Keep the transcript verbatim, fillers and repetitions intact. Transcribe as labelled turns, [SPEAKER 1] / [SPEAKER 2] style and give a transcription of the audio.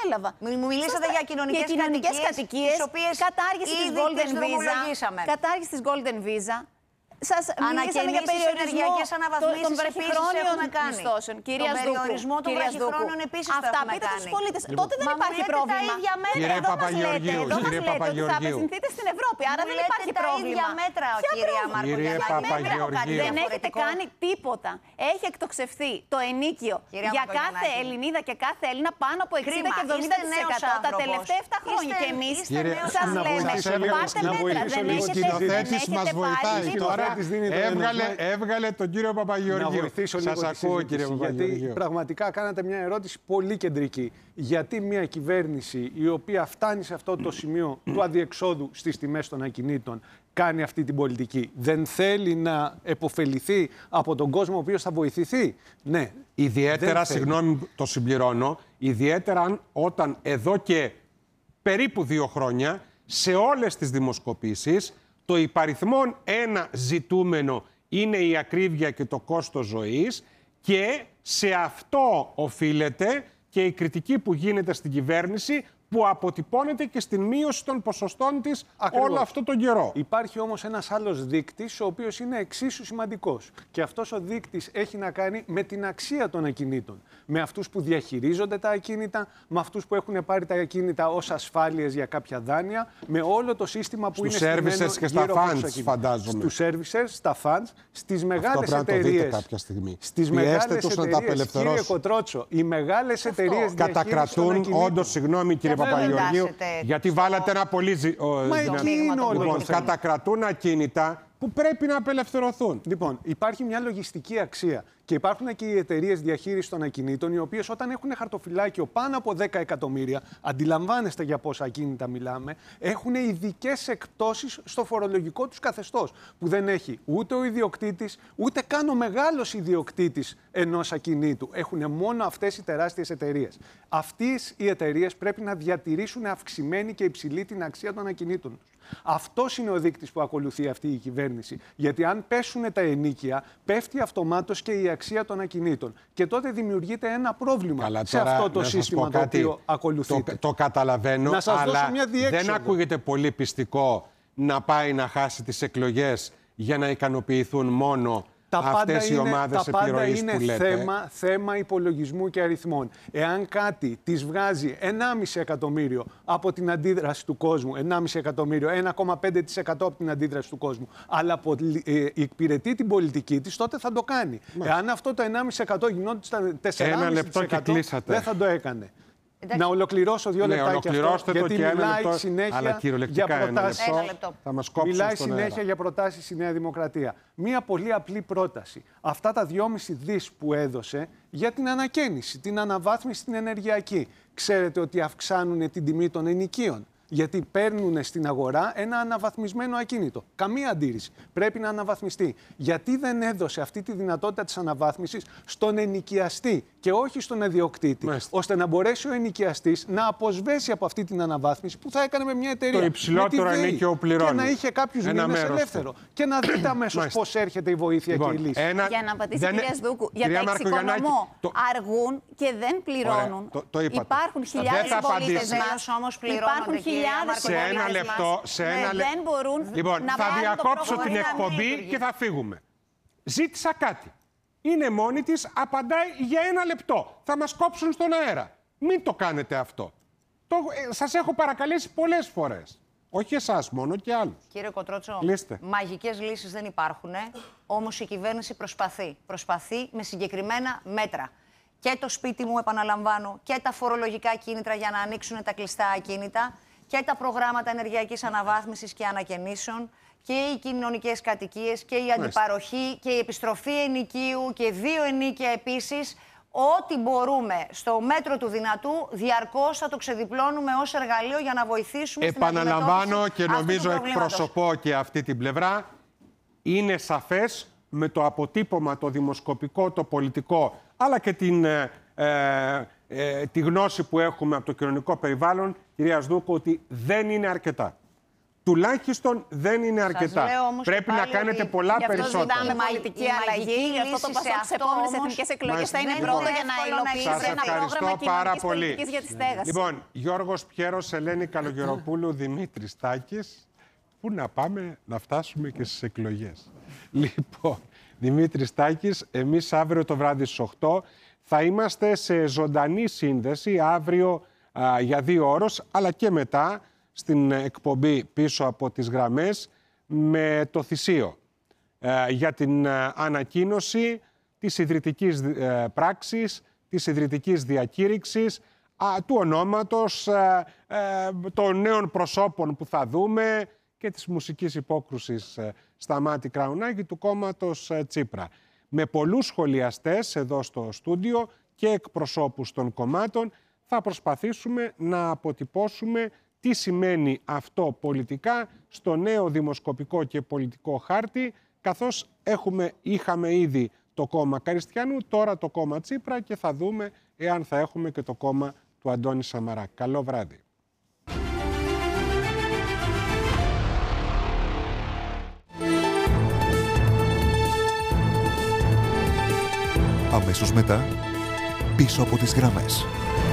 [SPEAKER 1] έλαβα.
[SPEAKER 2] Μου μιλήσατε για κοινωνικές κατοικίες,
[SPEAKER 1] κατάργηση της Golden Visa. Κατάργηση της Golden Visa. Σας μιλήσαμε για περιορισμό των βραχυχρόνιων μισθώσεων. Κυρία Δούκου,
[SPEAKER 2] περιορισμό των βραχυχρόνιων επίσης το
[SPEAKER 1] αυτά
[SPEAKER 2] έχουμε
[SPEAKER 1] πείτε
[SPEAKER 2] κάνει.
[SPEAKER 1] στους πολίτες. Τότε δεν υπάρχει πρόβλημα.
[SPEAKER 3] Κύριε Παπαγεωργίου, κύριε
[SPEAKER 1] Παπαγεωργίου, θα απευθυνθείτε στην Ευρώπη, άρα δεν υπάρχει πρόβλημα.
[SPEAKER 2] Μέτρα, κυρία
[SPEAKER 3] Κύριε Παπαγεωργίου,
[SPEAKER 1] δεν έχετε κάνει τίποτα. Έχει εκτοξευθεί το ενίκιο για κάθε Ελληνίδα και κάθε Έλληνα πάνω από εξήντα και εβδομήντα τοις εκατό τα τελευταία επτά χρόνια. Και εμείς σας λέμε, πάρτε μέτρα. Δεν έχετε πάρει.
[SPEAKER 4] Έβγαλε,
[SPEAKER 3] έβγαλε τον κύριο Παπαγεωργίου.
[SPEAKER 4] Σας ακούω, κύριε Παπαγεωργίου. Γιατί πραγματικά κάνατε μια ερώτηση πολύ κεντρική. Γιατί μια κυβέρνηση η οποία φτάνει σε αυτό το σημείο του αδιεξόδου στις τιμές των ακινήτων κάνει αυτή την πολιτική? Δεν θέλει να επωφεληθεί από τον κόσμο ο οποίος θα βοηθηθεί? Ναι.
[SPEAKER 3] Ιδιαίτερα, συγγνώμη, το συμπληρώνω, ιδιαίτερα όταν εδώ και περίπου δύο χρόνια σε όλες τις δημοσκοπήσεις το υπαριθμόν ένα ζητούμενο είναι η ακρίβεια και το κόστος ζωής και σε αυτό οφείλεται και η κριτική που γίνεται στην κυβέρνηση που αποτυπώνεται και στην μείωση των ποσοστών της όλο αυτό τον καιρό.
[SPEAKER 4] Υπάρχει όμως ένας άλλος δείκτης, ο οποίος είναι εξίσου σημαντικός. Και αυτός ο δείκτης έχει να κάνει με την αξία των ακινήτων. Με αυτούς που διαχειρίζονται τα ακίνητα, με αυτούς που έχουν πάρει τα ακίνητα ως ασφάλειες για κάποια δάνεια, με όλο το σύστημα που
[SPEAKER 3] στους
[SPEAKER 4] είναι στημένο
[SPEAKER 3] services και στα funds, φαντάζομαι.
[SPEAKER 4] Στους services, στα funds, στις μεγάλες
[SPEAKER 3] εταιρείες. Αυτό πρέπει να το δείτε κάποια στιγμή.
[SPEAKER 4] Στις μεγάλες εταιρείες, κύριε Κοτρότσο, οι μεγάλες εταιρείες
[SPEAKER 3] κατακρατούν, όντως, συγγνώμη κύριε Παπαγεωργίου, γιατί
[SPEAKER 2] στο...
[SPEAKER 3] βάλατε ένα πολύ ζη... λοιπόν, κατακρατούν ακίνητα που πρέπει να απελευθερωθούν.
[SPEAKER 4] Λοιπόν, υπάρχει μια λογιστική αξία και υπάρχουν και οι εταιρείες διαχείρισης των ακινήτων, οι οποίες όταν έχουν χαρτοφυλάκιο πάνω από δέκα εκατομμύρια, αντιλαμβάνεστε για πόσα ακίνητα μιλάμε, έχουν ειδικές εκπτώσεις στο φορολογικό τους καθεστώς, που δεν έχει ούτε ο ιδιοκτήτης, ούτε καν ο μεγάλος ιδιοκτήτης ενός ακινήτου. Έχουν μόνο αυτές οι τεράστιες εταιρείες. Αυτές οι εταιρείες πρέπει να διατηρήσουν αυξημένη και υψηλή την αξία των ακινήτων τους. Αυτός είναι ο δείκτης που ακολουθεί αυτή η κυβέρνηση. Γιατί αν πέσουν τα ενοίκια, πέφτει αυτομάτως και η αξία των ακινήτων. Και τότε δημιουργείται ένα πρόβλημα.
[SPEAKER 3] Καλά,
[SPEAKER 4] σε
[SPEAKER 3] τώρα,
[SPEAKER 4] αυτό το σύστημα το οποίο ακολουθείτε.
[SPEAKER 3] Το, το καταλαβαίνω,
[SPEAKER 4] να σας
[SPEAKER 3] αλλά
[SPEAKER 4] δώσω μια διέξοδο.
[SPEAKER 3] Δεν ακούγεται πολύ πιστικό να πάει να χάσει τις εκλογές για να ικανοποιηθούν μόνο
[SPEAKER 4] τα
[SPEAKER 3] αυτές οι
[SPEAKER 4] είναι,
[SPEAKER 3] ομάδες επιρροής που λέτε.
[SPEAKER 4] Θέμα, θέμα υπολογισμού και αριθμών. Εάν κάτι της βγάζει ενάμιση εκατομμύριο από την αντίδραση του κόσμου, ενάμιση εκατομμύριο, ένα κόμμα πέντε τοις εκατό από την αντίδραση του κόσμου, αλλά ε, υπηρετεί την πολιτική της, τότε θα το κάνει. Μάλιστα. Εάν αυτό το ενάμιση τοις εκατό γινόταν τέσσερα κόμμα πέντε τοις εκατό, δεν θα το έκανε. Εντάξει. Να ολοκληρώσω δύο λεπτά και αυτό, γιατί μιλάει λεπτό, συνέχεια για προτάσεις.
[SPEAKER 2] Ένα λεπτό.
[SPEAKER 3] Θα μας
[SPEAKER 4] μιλάει συνέχεια αέρα. για προτάσεις η Νέα Δημοκρατία. Μία πολύ απλή πρόταση. Αυτά τα δυόμισι δις που έδωσε για την ανακαίνιση, την αναβάθμιση την ενεργειακή. Ξέρετε ότι αυξάνουν την τιμή των ενοικίων. Γιατί παίρνουν στην αγορά ένα αναβαθμισμένο ακίνητο. Καμία αντίρρηση. Πρέπει να αναβαθμιστεί. Γιατί δεν έδωσε αυτή τη δυνατότητα της αναβάθμισης στον ενοικιαστή και όχι στον ιδιοκτήτη,
[SPEAKER 3] Μάλιστα.
[SPEAKER 4] ώστε να μπορέσει ο ενοικιαστής να αποσβέσει από αυτή την αναβάθμιση που θα έκανε με μια εταιρεία.
[SPEAKER 3] Το υψηλότερο ενίκιο πληρώνει.
[SPEAKER 4] Και να είχε κάποιους μήνες ελεύθερο. Και να δείτε αμέσως πώς έρχεται η βοήθεια
[SPEAKER 3] λοιπόν,
[SPEAKER 4] και η λύση.
[SPEAKER 3] Ένα...
[SPEAKER 1] Για να απαντήσει
[SPEAKER 3] δεν...
[SPEAKER 1] κυρία Δούκου, για
[SPEAKER 3] κυρία
[SPEAKER 1] τα εξοικονομώ
[SPEAKER 3] το...
[SPEAKER 1] αργούν και δεν πληρώνουν.
[SPEAKER 3] Το, το
[SPEAKER 1] Υπάρχουν χιλιάδες πολίτες μας
[SPEAKER 2] όμως πληρώνουν.
[SPEAKER 3] Σε ένα λεπτό, σε ένα λεπτό.
[SPEAKER 1] Δεν μπορούν
[SPEAKER 3] λοιπόν,
[SPEAKER 1] να
[SPEAKER 3] θα διακόψω την εκπομπή και θα φύγουμε. Ζήτησα κάτι. Είναι μόνη της, απαντάει για ένα λεπτό. Θα μας κόψουν στον αέρα. Μην το κάνετε αυτό. Το, ε, σας έχω παρακαλέσει πολλές φορές. Όχι εσάς μόνο, και άλλους.
[SPEAKER 2] Κύριε Κοτρότσο,
[SPEAKER 3] Λύστε.
[SPEAKER 2] μαγικές λύσεις δεν υπάρχουν, όμως η κυβέρνηση προσπαθεί. Προσπαθεί με συγκεκριμένα μέτρα. Και το σπίτι μου, επαναλαμβάνω, και τα φορολογικά κίνητρα για να ανοίξουν τα κλειστά ακίνητα, και τα προγράμματα ενεργειακής αναβάθμισης και ανακαινήσεων, και οι κοινωνικές κατοικίες, και η αντιπαροχή, και η επιστροφή ενοικίου, και δύο ενίκια επίσης. Ό,τι μπορούμε στο μέτρο του δυνατού, διαρκώς θα το ξεδιπλώνουμε ως εργαλείο για να βοηθήσουμε στην αντιμετώπιση.
[SPEAKER 3] Επαναλαμβάνω και νομίζω εκπροσωπώ και αυτή την πλευρά. Είναι σαφές με το αποτύπωμα, το δημοσκοπικό, το πολιτικό, αλλά και την, ε, ε, τη γνώση που έχουμε από το κοινωνικό περιβάλλον, κυρία Σδούκου, ότι δεν είναι αρκετά. τουλάχιστον δεν είναι αρκετά. Πρέπει να κάνετε
[SPEAKER 2] ότι...
[SPEAKER 3] πολλά
[SPEAKER 1] γι' αυτό
[SPEAKER 3] περισσότερα.
[SPEAKER 1] ζητάμε πολιτική αλλαγή. Γι' αυτό το Πασόκ στις επόμενες εθνικές εκλογές θα είναι πρώτο για να υλοποιήσει ένα πρόγραμμα κοινωνικής πολιτικής για τη στέγαση.
[SPEAKER 3] Λοιπόν, Γιώργος Πιέρος, Ελένη Καλογεροπούλου, Δημήτρης Τάκης. Πού να πάμε να φτάσουμε και στις εκλογές. Λοιπόν, Δημήτρης Τάκης, εμείς αύριο το βράδυ στις οκτώ θα είμαστε σε ζωντανή σύνδεση αύριο α, για δύο ώρες, αλλά και μετά στην εκπομπή πίσω από τις γραμμές με το Θησίο α, για την α, ανακοίνωση της ιδρυτικής α, πράξης, της ιδρυτικής διακήρυξης, α, του ονόματος, α, α, των νέων προσώπων που θα δούμε και της μουσικής υπόκρουσης α, Σταμάτη Κραουνάκη του κόμματος α, Τσίπρα. Με πολλούς σχολιαστές εδώ στο στούντιο και εκπροσώπους των κομμάτων θα προσπαθήσουμε να αποτυπώσουμε τι σημαίνει αυτό πολιτικά στο νέο δημοσκοπικό και πολιτικό χάρτη, καθώς έχουμε, είχαμε ήδη το κόμμα Καριστιανού, τώρα το κόμμα Τσίπρα και θα δούμε εάν θα έχουμε και το κόμμα του Αντώνη Σαμαρά. Καλό βράδυ.
[SPEAKER 5] Αμέσως μετά, πίσω από τις γραμμές.